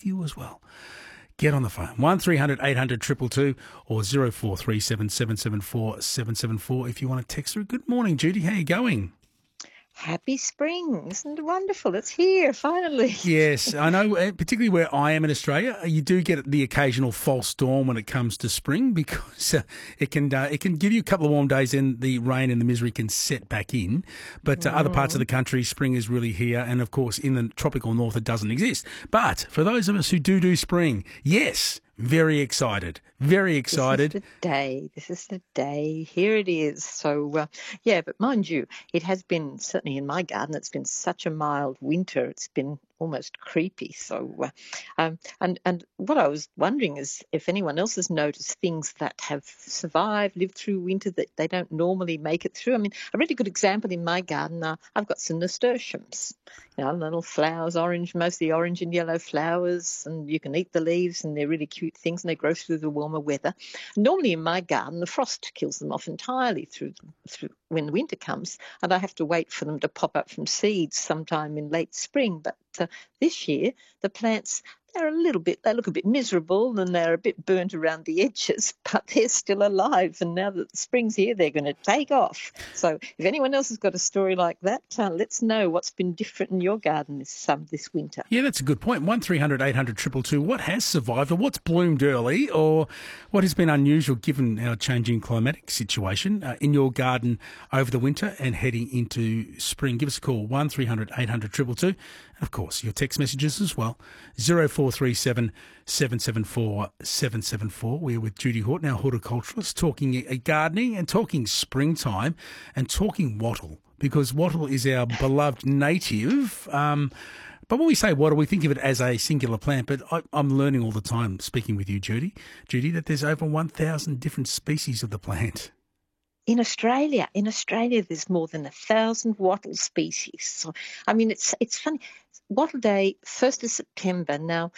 you as well. Get on the phone, 1300 800 222 or 0437 774 774 if you want to text through. Good morning, Judy. How are you going? Happy spring. Isn't it wonderful? It's here, finally. Yes, I know, particularly where I am in Australia, you do get the occasional false storm when it comes to spring because it can give you a couple of warm days and the rain and the misery can set back in. But other parts of the country, spring is really here. And, of course, in the tropical north, it doesn't exist. But for those of us who do spring, yes, very excited. Very excited. This is the day. Here it is. So, but mind you, it has been, certainly in my garden, it's been such a mild winter. It's been almost creepy. So, and what I was wondering is if anyone else has noticed things that have survived, lived through winter that they don't normally make it through. I mean, a really good example in my garden, I've got some nasturtiums, little flowers, mostly orange and yellow flowers, and you can eat the leaves, and they're really cute things, and they grow through the warmer weather. Normally in my garden, the frost kills them off entirely through when the winter comes, and I have to wait for them to pop up from seeds sometime in late spring. But this year, the plants, they look a bit miserable and they're a bit burnt around the edges, but they're still alive. And now that the spring's here, they're going to take off. So if anyone else has got a story like that, let's know what's been different in your garden this winter. Yeah, that's a good point. 1300 800 222. What has survived, or what's bloomed early, or what has been unusual given our changing climatic situation in your garden over the winter and heading into spring? Give us a call, 1300 800 222. And, of course, your text messages as well, 0437 774 774. We're with Judy Horton, our horticulturalist, talking gardening and talking springtime and talking wattle, because wattle is our beloved native. But when we say wattle, we think of it as a singular plant. But I'm learning all the time, speaking with you, Judy, that there's over 1,000 different species of the plant. In Australia, there's more than 1,000 wattle species. So, I mean, it's funny. Wattle Day, 1st of September. Now,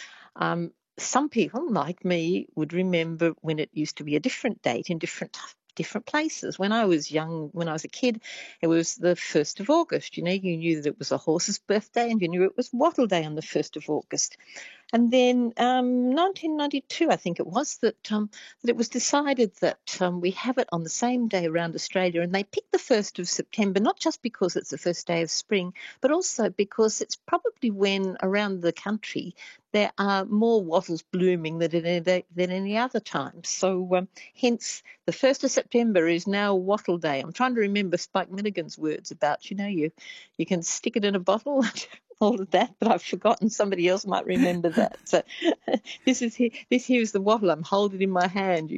some people, like me, would remember when it used to be a different date in different places. When I was young, when I was a kid, it was the 1st of August. You knew that it was a horse's birthday, and you knew it was Wattle Day on the 1st of August. And then 1992, I think it was, that it was decided that we have it on the same day around Australia, and they picked the 1st of September, not just because it's the first day of spring, but also because it's probably when around the country there are more wattles blooming than any other time. So hence the 1st of September is now Wattle Day. I'm trying to remember Spike Milligan's words about, you can stick it in a bottle, all of that, but I've forgotten. Somebody else might remember that. So this here is the wattle. I'm holding in my hand.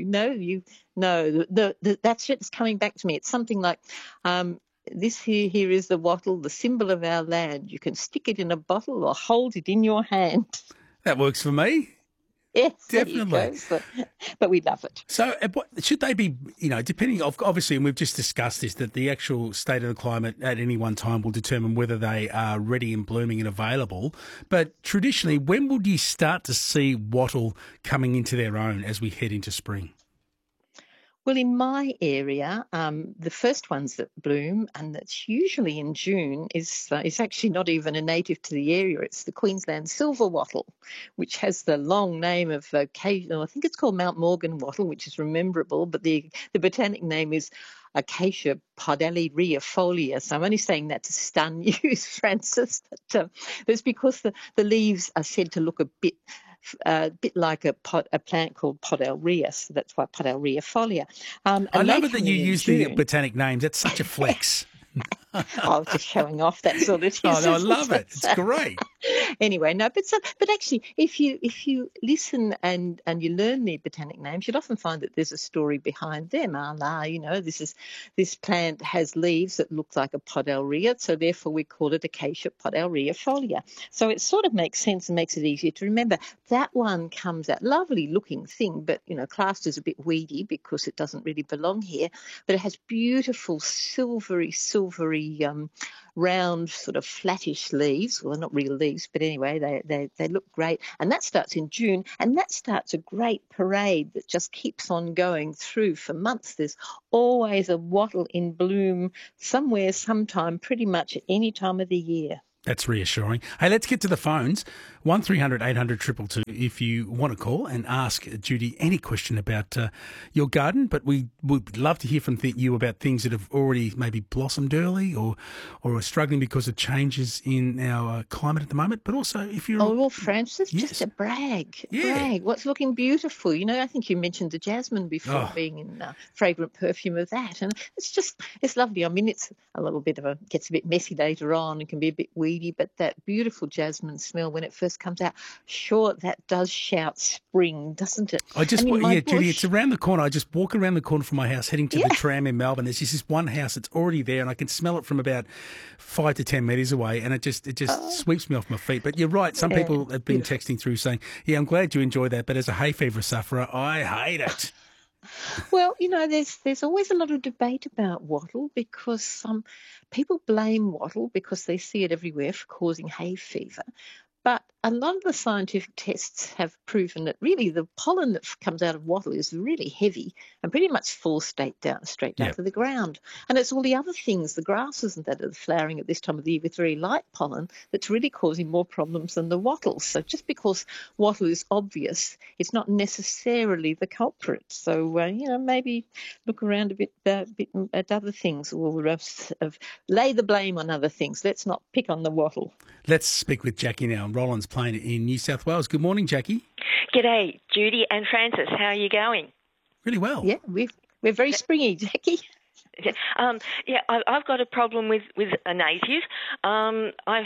That's it. It's coming back to me. It's something like, this here is the wattle, the symbol of our land. You can stick it in a bottle or hold it in your hand. That works for me. Yes, definitely. But we love it. So should they be, depending, obviously, and we've just discussed this, that the actual state of the climate at any one time will determine whether they are ready and blooming and available. But traditionally, when would you start to see wattle coming into their own as we head into spring? Well, in my area, the first ones that bloom, and that's usually in June, is actually not even a native to the area. It's the Queensland silver wattle, which has the long name of I think it's called Mount Morgan wattle, which is rememberable, but the botanic name is Acacia podaliriafolia. So I'm only saying that to stun you, Francis. But it's because the leaves are said to look a bit like a plant called Podalria, so that's why Podaliriafolia. I love it that you use the botanic names. That's such a flex. Just showing off, that's all it is. Oh, no, I love it. It's great. Anyway, no, but actually, if you listen and you learn the botanic names, you'd often find that there's a story behind them. This plant has leaves that look like a podalria, so therefore we call it Acacia podaliriafolia. So it sort of makes sense and makes it easier to remember. That one comes out, lovely looking thing, but classed as a bit weedy because it doesn't really belong here. But it has beautiful silvery round, sort of flattish leaves. Well, not real leaves, but anyway, they look great. And that starts in June, and that starts a great parade that just keeps on going through for months. There's always a wattle in bloom somewhere, sometime, pretty much at any time of the year. That's reassuring. Hey, let's get to the phones. 1300 800 222 if you want to call and ask Judy any question about your garden. But we would love to hear from you about things that have already maybe blossomed early or are struggling because of changes in our climate at the moment. But also if you're... Oh, well, Francis, Yes. just a brag. Yeah. Brag. What's looking beautiful? You know, I think you mentioned the jasmine before, Oh. being in fragrant perfume of that. And it's lovely. I mean, it's a little bit gets a bit messy later on and can be a bit weedy, but that beautiful jasmine smell when it first comes out, sure, that does shout spring, doesn't it? Judy, it's around the corner. I just walk around the corner from my house heading to the tram in Melbourne. There's just this one house that's already there and I can smell it from about 5 to 10 metres away, and it just sweeps me off my feet. But you're right, some people have been texting through saying, yeah, I'm glad you enjoy that, but as a hay fever sufferer, I hate it. Well, you know, there's always a lot of debate about wattle because some people blame wattle because they see it everywhere for causing hay fever. But a lot of the scientific tests have proven that really the pollen that comes out of wattle is really heavy and pretty much falls straight down to the ground. And it's all the other things, the grasses and that are flowering at this time of the year with very light pollen, that's really causing more problems than the wattle. So just because wattle is obvious, it's not necessarily the culprit. So, maybe look around a bit at other things, or lay the blame on other things. Let's not pick on the wattle. Let's speak with Jackie now. Roland's Plain in New South Wales. Good morning, Jackie. G'day, Judy and Francis. How are you going? Really well. Yeah, we're very springy, Jackie. I've got a problem with a native. I've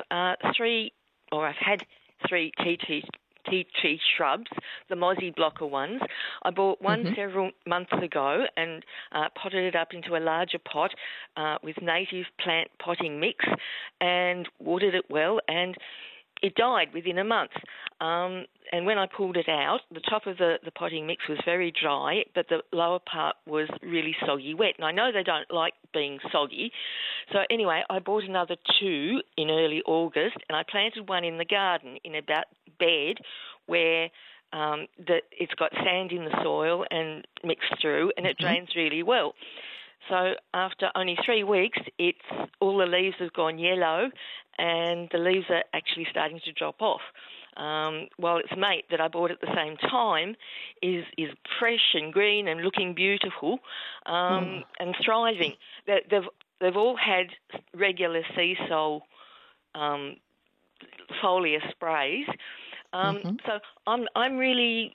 had three tea tree shrubs, the mozzie blocker ones. I bought one several months ago and potted it up into a larger pot with native plant potting mix and watered it well, and it died within a month. And when I pulled it out, the top of the potting mix was very dry, but the lower part was really soggy wet. And I know they don't like being soggy. So anyway, I bought another 2 in early August, and I planted one in the garden in a bed where it's got sand in the soil and mixed through, and it drains really well. So after only 3 weeks, all the leaves have gone yellow, and the leaves are actually starting to drop off. While its mate that I bought at the same time is fresh and green and looking beautiful and thriving. They've all had regular sea salt foliar sprays. So I'm really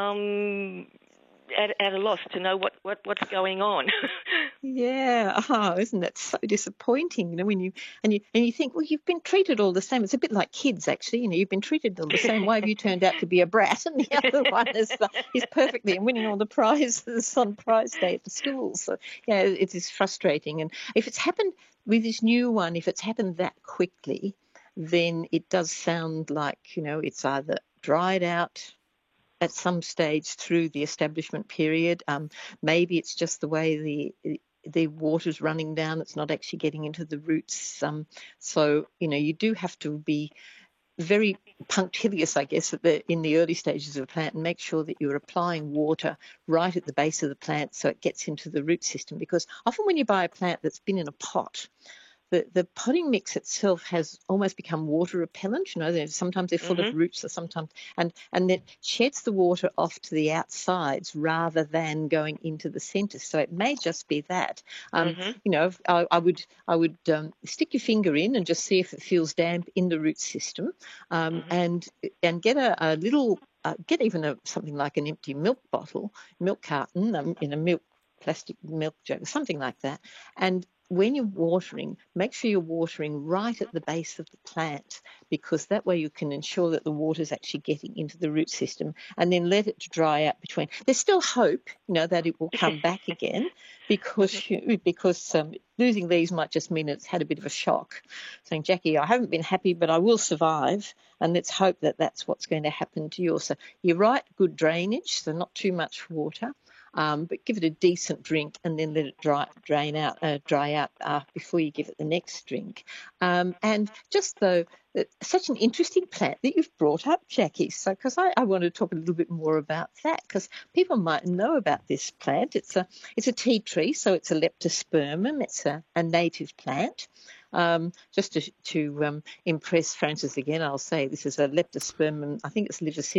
at a loss to know what's going on. Yeah, isn't that so disappointing? You know, when you think, well, you've been treated all the same. It's a bit like kids, actually. You know, you've been treated all the same. Why have you turned out to be a brat? And the other one is perfectly and winning all the prizes on prize day at the school. So yeah, it is frustrating. And if it's happened with this new one, if it's happened that quickly, then it does sound like, you know, it's either dried out at some stage through the establishment period. Maybe it's just the way the water's running down. It's not actually getting into the roots. So, you know, you do have to be very punctilious, I guess, in the early stages of a plant, and make sure that you're applying water right at the base of the plant so it gets into the root system. Because often when you buy a plant that's been in a pot, the potting mix itself has almost become water repellent. You know, sometimes they're full of roots, or sometimes, and it sheds the water off to the outsides rather than going into the centre. So it may just be that. You know, I would stick your finger in and just see if it feels damp in the root system, and get a little, get even something like an empty milk carton in a plastic milk jug, something like that, and when you're watering, make sure you're watering right at the base of the plant, because that way you can ensure that the water is actually getting into the root system, and then let it dry out between. There's still hope, you know, that it will come back again, because losing these might just mean it's had a bit of a shock. Saying, Jackie, I haven't been happy, but I will survive, and let's hope that that's what's going to happen to you. So you're right, good drainage, so not too much water. But give it a decent drink and then let it dry out before you give it the next drink. And just though, such an interesting plant that you've brought up, Jackie. So, because I want to talk a little bit more about that, because people might know about this plant. It's a tea tree, so it's a leptospermum. It's a native plant. Just to impress Francis again, I'll say this is a leptospermum. I think it's liver